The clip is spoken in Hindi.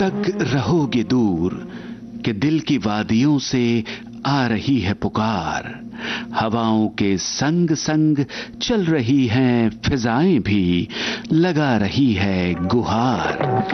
तक रहोगे दूर कि दिल की वादियों से आ रही है पुकार। हवाओं के संग संग चल रही हैं फिजाएं भी, लगा रही है गुहार।